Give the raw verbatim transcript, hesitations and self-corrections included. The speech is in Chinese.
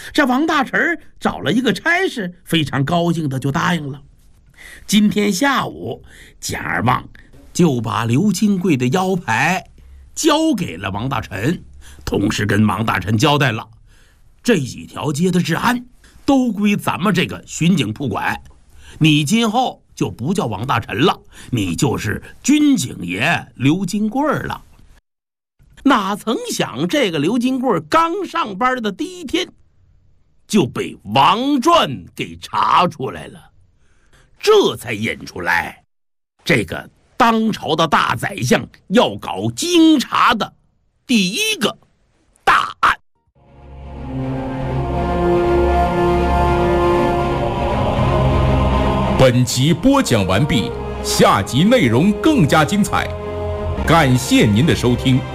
这王大臣找了一个差事，非常高兴的就答应了。今天下午，简二旺就把刘金贵的腰牌交给了王大臣，同时跟王大臣交代了，这几条街的治安都归咱们这个巡警铺管，你今后就不叫王大臣了，你就是军警爷刘金贵了。哪曾想这个刘金贵刚上班的第一天就被王传给查出来了，这才引出来这个当朝的大宰相要搞京察的第一个大案。 本集播讲完毕，下集内容更加精彩，感谢您的收听。